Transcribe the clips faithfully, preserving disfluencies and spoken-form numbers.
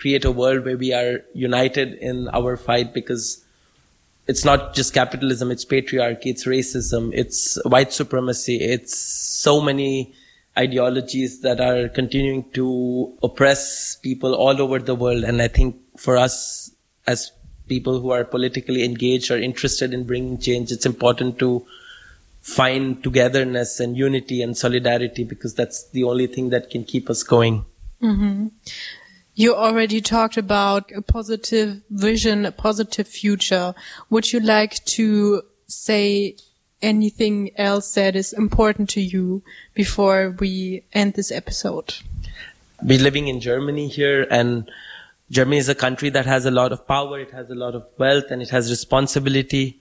create a world where we are united in our fight, because it's not just capitalism, it's patriarchy, it's racism, it's white supremacy, it's so many ideologies that are continuing to oppress people all over the world. And I think for us as people who are politically engaged or interested in bringing change, it's important to find togetherness and unity and solidarity, because that's the only thing that can keep us going. Mm-hmm. You already talked about a positive vision, a positive future. Would you like to say anything else that is important to you before we end this episode? We're living in Germany here, and Germany is a country that has a lot of power, it has a lot of wealth, and it has responsibility.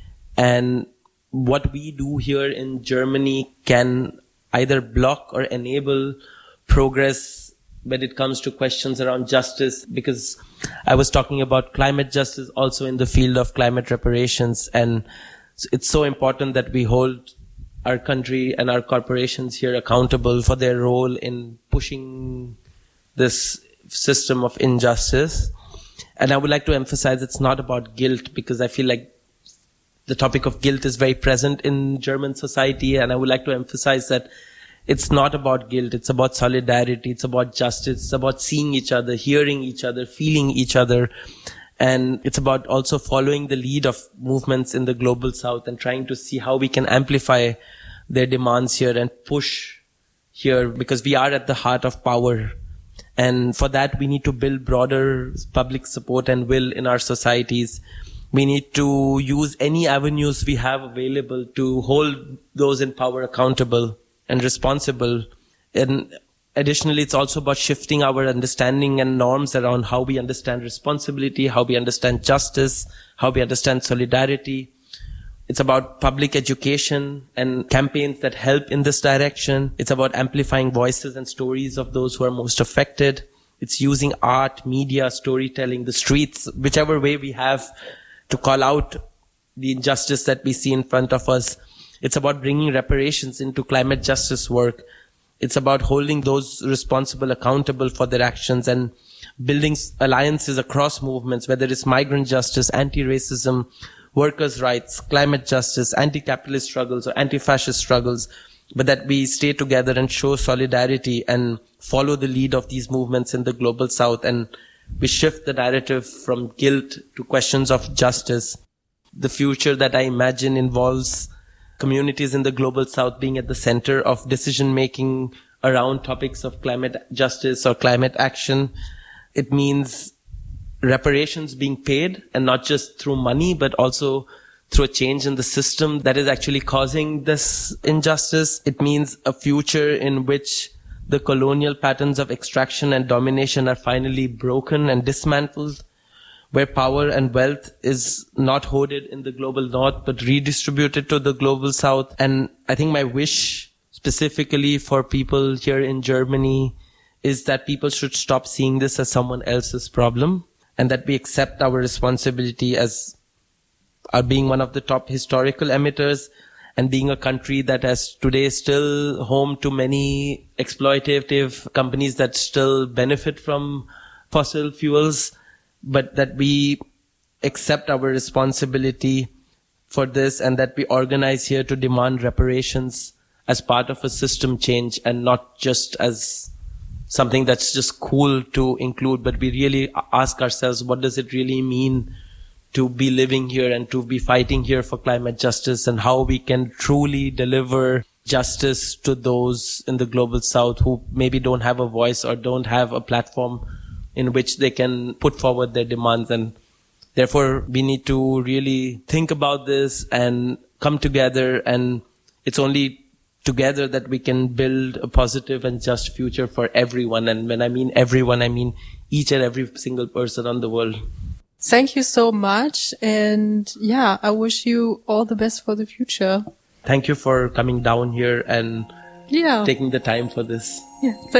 And what we do here in Germany can either block or enable progress when it comes to questions around justice, because I was talking about climate justice also in the field of climate reparations. And it's so important that we hold our country and our corporations here accountable for their role in pushing this system of injustice. And I would like to emphasize it's not about guilt, because I feel like the topic of guilt is very present in German society. And I would like to emphasize that it's not about guilt. It's about solidarity. It's about justice. It's about seeing each other, hearing each other, feeling each other. And it's about also following the lead of movements in the global south and trying to see how we can amplify their demands here and push here, because we are at the heart of power. And for that, we need to build broader public support and will in our societies. We need to use any avenues we have available to hold those in power accountable and responsible. And additionally, it's also about shifting our understanding and norms around how we understand responsibility, how we understand justice, how we understand solidarity. It's about public education and campaigns that help in this direction. It's about amplifying voices and stories of those who are most affected. It's using art, media, storytelling, the streets, whichever way we have to call out the injustice that we see in front of us. It's about bringing reparations into climate justice work. It's about holding those responsible accountable for their actions and building alliances across movements, whether it's migrant justice, anti-racism, workers' rights, climate justice, anti-capitalist struggles or anti-fascist struggles, but that we stay together and show solidarity and follow the lead of these movements in the global south, and we shift the narrative from guilt to questions of justice. The future that I imagine involves communities in the global south being at the center of decision making around topics of climate justice or climate action. It means reparations being paid, and not just through money, but also through a change in the system that is actually causing this injustice. It means a future in which the colonial patterns of extraction and domination are finally broken and dismantled, where power and wealth is not hoarded in the global north, but redistributed to the global south. And I think my wish specifically for people here in Germany is that people should stop seeing this as someone else's problem, and that we accept our responsibility as our being one of the top historical emitters, and being a country that has today still home to many exploitative companies that still benefit from fossil fuels, but that we accept our responsibility for this, and that we organize here to demand reparations as part of a system change, and not just as something that's just cool to include, but we really ask ourselves, what does it really mean to be living here and to be fighting here for climate justice, and how we can truly deliver justice to those in the global south who maybe don't have a voice or don't have a platform in which they can put forward their demands. And therefore, we need to really think about this and come together, and it's only together that we can build a positive and just future for everyone. And when I mean everyone, I mean each and every single person on the world. Thank you so much. And yeah, I wish you all the best for the future. Thank you for coming down here and yeah. taking the time for this. Yeah.